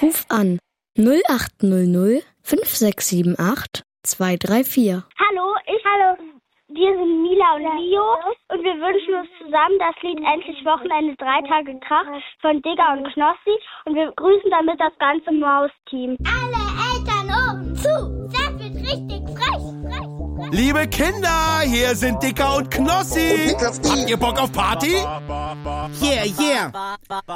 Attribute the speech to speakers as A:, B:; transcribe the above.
A: Ruf an 0800 5678 234.
B: Hallo. Wir sind Mila und Leo und wir wünschen uns zusammen das Lied Endlich Wochenende 3 Tage Krach von Digger und Knossi und wir grüßen damit das ganze Maus-Team.
C: Alle Eltern oben zu, das wird richtig frech.
D: Liebe Kinder, hier sind Dicker und Knossi. Habt ihr Bock auf Party?
E: Yeah.